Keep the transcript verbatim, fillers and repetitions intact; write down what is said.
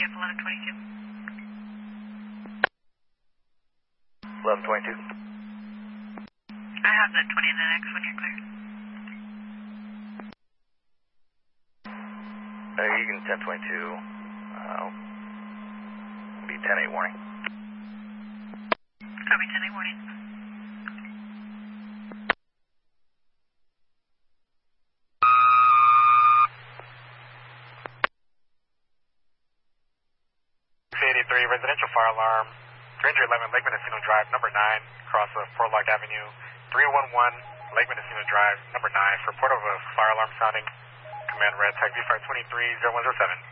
have eleven twenty-two. eleven twenty-two. I have the twenty and the next when you're clear. Uh, you can ten twenty-two. Uh, be ten eight warning. Copy, ten eight warning. eighty-three, residential fire alarm, three eleven Lake Mendocino Drive, number nine, across of Portlock Avenue, three one one Lake Mendocino Drive, number nine, for report of a fire alarm sounding, command red, tag V five two three zero one zero seven.